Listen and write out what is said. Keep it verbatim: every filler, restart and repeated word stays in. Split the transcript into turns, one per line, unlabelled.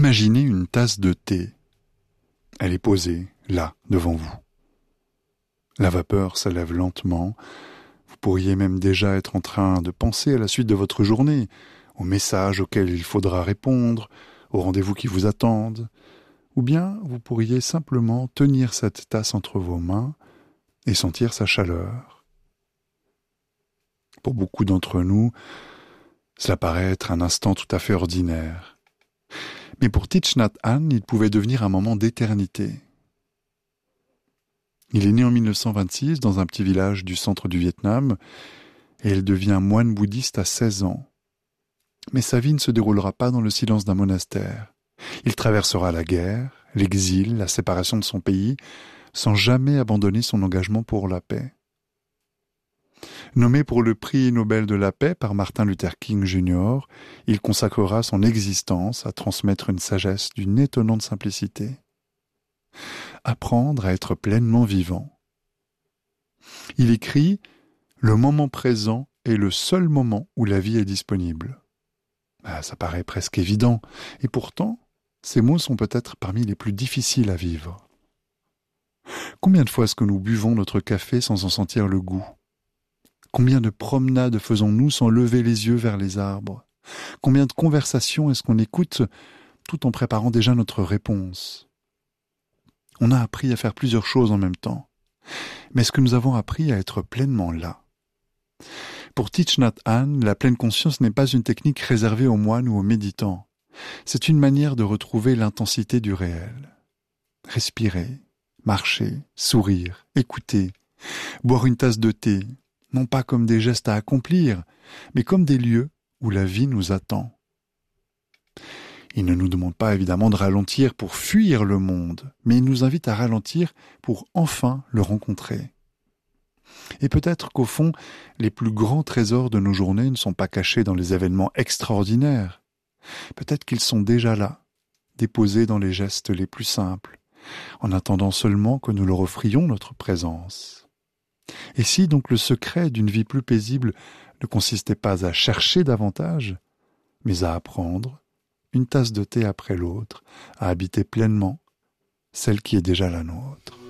Imaginez une tasse de thé. Elle est posée, là, devant vous. La vapeur s'élève lentement. Vous pourriez même déjà être en train de penser à la suite de votre journée, aux messages auxquels il faudra répondre, aux rendez-vous qui vous attendent. Ou bien vous pourriez simplement tenir cette tasse entre vos mains et sentir sa chaleur. Pour beaucoup d'entre nous, cela paraît être un instant tout à fait ordinaire. Mais pour Thich Nhat Hanh, il pouvait devenir un moment d'éternité. Il est né en mille neuf cent vingt-six dans un petit village du centre du Vietnam et il devient moine bouddhiste à seize ans. Mais sa vie ne se déroulera pas dans le silence d'un monastère. Il traversera la guerre, l'exil, la séparation de son pays, sans jamais abandonner son engagement pour la paix. Nommé pour le prix Nobel de la paix par Martin Luther King junior, il consacrera son existence à transmettre une sagesse d'une étonnante simplicité. Apprendre à être pleinement vivant. Il écrit « Le moment présent est le seul moment où la vie est disponible ». Ah, ça paraît presque évident, et pourtant, ces mots sont peut-être parmi les plus difficiles à vivre. Combien de fois est-ce que nous buvons notre café sans en sentir le goût ? Combien de promenades faisons-nous sans lever les yeux vers les arbres ? Combien de conversations est-ce qu'on écoute tout en préparant déjà notre réponse ? On a appris à faire plusieurs choses en même temps. Mais est-ce que nous avons appris à être pleinement là ? Pour Thich Nhat Hanh, la pleine conscience n'est pas une technique réservée aux moines ou aux méditants. C'est une manière de retrouver l'intensité du réel. Respirer, marcher, sourire, écouter, boire une tasse de thé, non pas comme des gestes à accomplir, mais comme des lieux où la vie nous attend. Il ne nous demande pas évidemment de ralentir pour fuir le monde, mais il nous invite à ralentir pour enfin le rencontrer. Et peut-être qu'au fond, les plus grands trésors de nos journées ne sont pas cachés dans les événements extraordinaires. Peut-être qu'ils sont déjà là, déposés dans les gestes les plus simples, en attendant seulement que nous leur offrions notre présence. Et si donc le secret d'une vie plus paisible ne consistait pas à chercher davantage, mais à apprendre, une tasse de thé après l'autre, à habiter pleinement celle qui est déjà la nôtre.